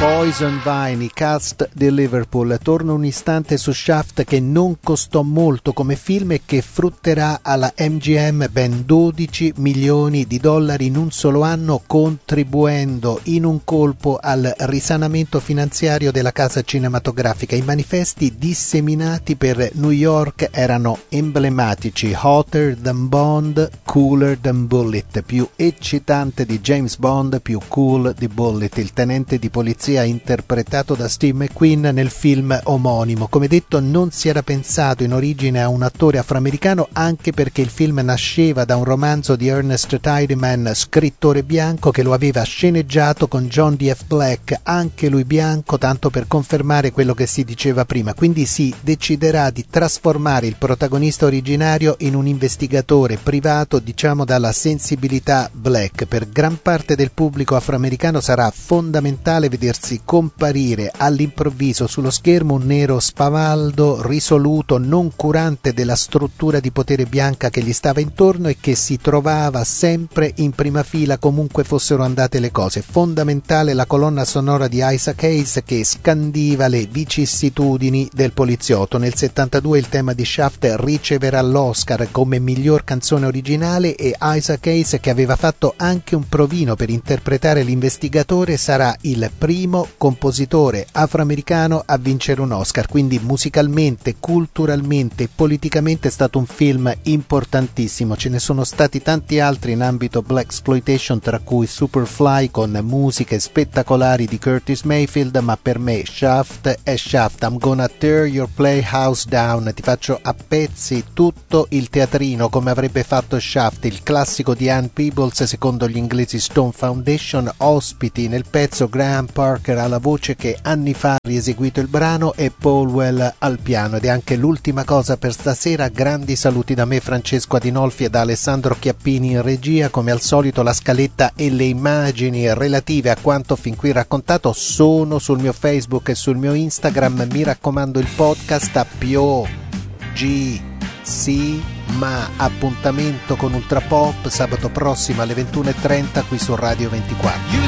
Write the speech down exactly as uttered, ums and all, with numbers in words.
Poison Vine, i cast di Liverpool. Torno un istante su Shaft, che non costò molto come film e che frutterà alla M G M ben dodici milioni di dollari in un solo anno, contribuendo in un colpo al risanamento finanziario della casa cinematografica. I manifesti disseminati per New York erano emblematici: hotter than Bond, cooler than Bullitt, più eccitante di James Bond, più cool di Bullitt, il tenente di polizia interpretato da Steve McQueen nel film omonimo. Come detto, non si era pensato in origine a un attore afroamericano, anche perché il film nasceva da un romanzo di Ernest Tidyman, scrittore bianco, che lo aveva sceneggiato con John D F Black, anche lui bianco, tanto per confermare quello che si diceva prima. Quindi si deciderà di trasformare il protagonista originario in un investigatore privato, diciamo dalla sensibilità black. Per gran parte del pubblico afroamericano sarà fondamentale vedersi comparire all'improvviso sullo schermo un nero spavaldo, risoluto, non curante della struttura di potere bianca che gli stava intorno e che si trovava sempre in prima fila comunque fossero andate le cose. Fondamentale la colonna sonora di Isaac Hayes, che scandiva le vicissitudini del poliziotto. Nel settantadue il tema di Shaft riceverà l'Oscar come miglior canzone originale, e Isaac Hayes, che aveva fatto anche un provino per interpretare l'investigatore, sarà il primo compositore afroamericano a vincere un Oscar. Quindi musicalmente, culturalmente, politicamente è stato un film importantissimo. Ce ne sono stati tanti altri in ambito blaxploitation, tra cui Superfly con musiche spettacolari di Curtis Mayfield, ma per me Shaft è Shaft. I'm gonna tear your playhouse down. Ti faccio a pezzi tutto il teatrino, come avrebbe fatto Shaft, il classico di Ann Peebles secondo gli inglesi Stone Foundation. Ospiti nel pezzo Graham Parker alla voce, che anni fa ha rieseguito il brano, e Paulwell al piano. Ed è anche l'ultima cosa per stasera. Grandi saluti da me, Francesco Adinolfi, e da Alessandro Chiappini in regia. Come al solito la scaletta e le immagini relative a quanto fin qui raccontato sono sul mio Facebook e sul mio Instagram. Mi raccomando, il podcast a P O G C, ma appuntamento con Ultrapop sabato prossimo alle ventuno e trenta qui su Radio ventiquattro.